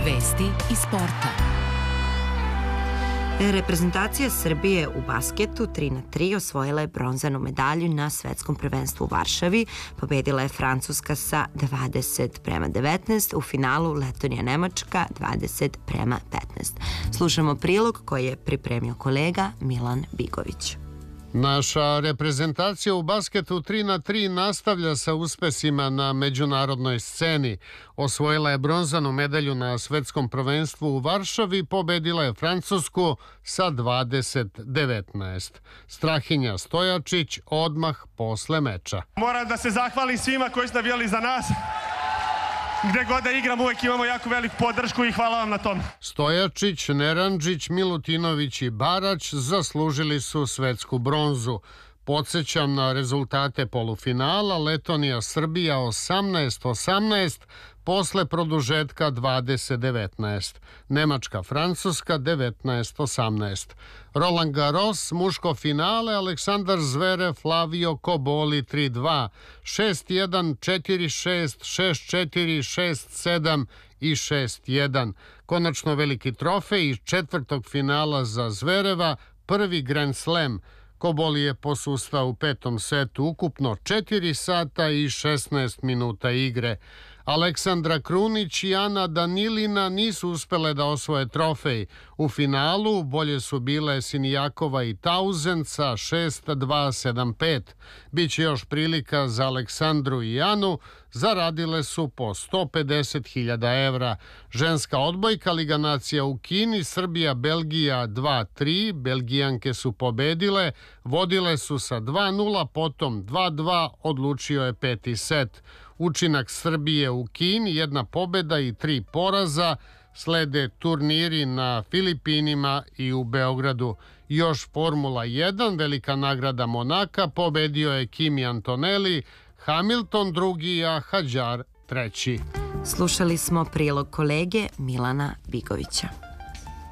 Vesti iz sporta. Reprezentacija Srbije u basketu 3-3 osvojila je bronzanu medalju na svetskom prvenstvu u Varšavi. Pobedila je Francuska sa 20:19, u finalu Letonija-Nemačka 20:15. Slušamo prilog koji je pripremio kolega Milan Bigović. Naša reprezentacija u basketu 3-3 nastavlja sa uspesima na međunarodnoj sceni. Osvojila je bronzanu medalju na svetskom prvenstvu u Varšavi, pobedila je Francusku sa 20:19. Strahinja Stojačić odmah posle meča. Moram da se zahvalim svima koji su navijali za nas. Gde god da igram uvek imamo jako veliku podršku i hvala vam na tom. Stojačić, Neranđić, Milutinović i Barać zaslužili su svetsku bronzu. Podsećam na rezultate polufinala Letonija-Srbija 18:18, posle produžetka 20:19. Nemačka-Francuska 19:18. Roland Garros, muško finale, Aleksandar Zverev, Flavio Koboli 3-2, 6-1, 4-6, 6-4, 6-7 i 6-1. Konačno veliki trofej iz četvrtog finala za Zvereva, prvi Grand Slam. Koboli je posustao u petom setu, ukupno 4 sata i 16 minuta igre. Aleksandra Krunić i Ana Danilina nisu uspele da osvoje trofej. U finalu bolje su bile Sinijakova i Tauzen sa 6-2, 7-5. Biće još prilika za Aleksandru i Anu, zaradile su po 150.000 evra. Ženska odbojka Liga nacija u Kini, Srbija-Belgija 2-3, Belgijanke su pobedile, vodile su sa 2-0, potom 2-2, odlučio je peti set. Učinak Srbije u Kini, 1 pobeda i 3 poraza, slede turniri na Filipinima i u Beogradu. Još Formula 1, velika nagrada Monaka, pobedio je Kimi Antonelli, Hamilton drugi, a Hadjar treći. Slušali smo prilog kolege Milana Bigovića.